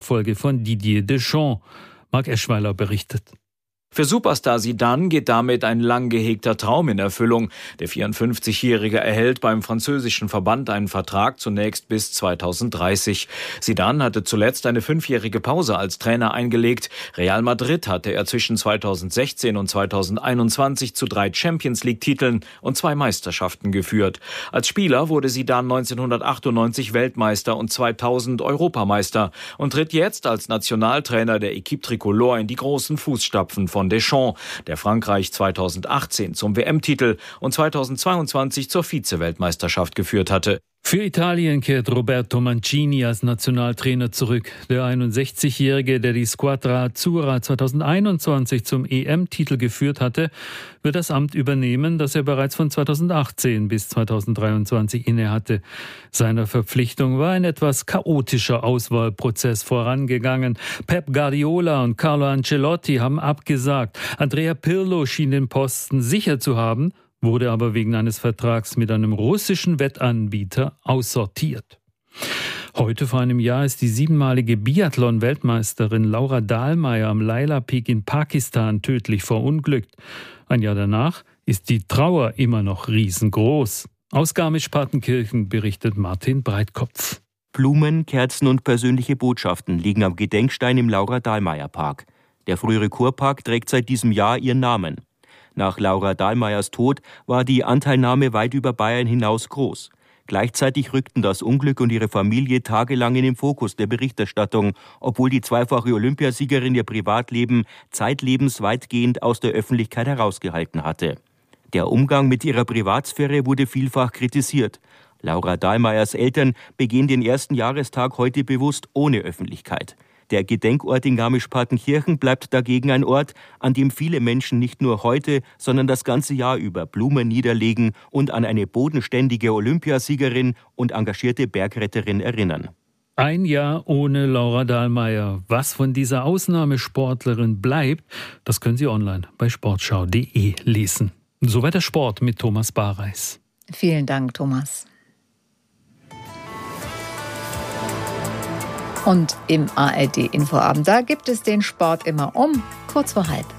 Nachfolge von Didier Deschamps. Marc Eschweiler berichtet. Für Superstar Zidane geht damit ein lang gehegter Traum in Erfüllung. Der 54-Jährige erhält beim französischen Verband einen Vertrag zunächst bis 2030. Zidane hatte zuletzt eine 5-jährige Pause als Trainer eingelegt. Real Madrid hatte er zwischen 2016 und 2021 zu 3 Champions-League-Titeln und 2 Meisterschaften geführt. Als Spieler wurde Zidane 1998 Weltmeister und 2000 Europameister und tritt jetzt als Nationaltrainer der Équipe Tricolore in die großen Fußstapfen von Deschamps, der Frankreich 2018 zum WM-Titel und 2022 zur Vize-Weltmeisterschaft geführt hatte. Für Italien kehrt Roberto Mancini als Nationaltrainer zurück. Der 61-Jährige, der die Squadra Azzurra 2021 zum EM-Titel geführt hatte, wird das Amt übernehmen, das er bereits von 2018 bis 2023 innehatte. Seiner Verpflichtung war ein etwas chaotischer Auswahlprozess vorangegangen. Pep Guardiola und Carlo Ancelotti haben abgesagt. Andrea Pirlo schien den Posten sicher zu haben, wurde aber wegen eines Vertrags mit einem russischen Wettanbieter aussortiert. Heute vor einem Jahr ist die 7-malige Biathlon-Weltmeisterin Laura Dahlmeier am Laila Peak in Pakistan tödlich verunglückt. Ein Jahr danach ist die Trauer immer noch riesengroß. Aus Garmisch-Partenkirchen berichtet Martin Breitkopf. Blumen, Kerzen und persönliche Botschaften liegen am Gedenkstein im Laura Dahlmeier Park. Der frühere Kurpark trägt seit diesem Jahr ihren Namen. Nach Laura Dahlmeiers Tod war die Anteilnahme weit über Bayern hinaus groß. Gleichzeitig rückten das Unglück und ihre Familie tagelang in den Fokus der Berichterstattung, obwohl die zweifache Olympiasiegerin ihr Privatleben zeitlebens weitgehend aus der Öffentlichkeit herausgehalten hatte. Der Umgang mit ihrer Privatsphäre wurde vielfach kritisiert. Laura Dahlmeiers Eltern begehen den ersten Jahrestag heute bewusst ohne Öffentlichkeit. Der Gedenkort in Garmisch-Partenkirchen bleibt dagegen ein Ort, an dem viele Menschen nicht nur heute, sondern das ganze Jahr über Blumen niederlegen und an eine bodenständige Olympiasiegerin und engagierte Bergretterin erinnern. Ein Jahr ohne Laura Dahlmeier. Was von dieser Ausnahmesportlerin bleibt, das können Sie online bei sportschau.de lesen. Soweit der Sport mit Thomas Bareis. Vielen Dank, Thomas. Und im ARD-Infoabend, da gibt es den Sport immer um kurz vor halb.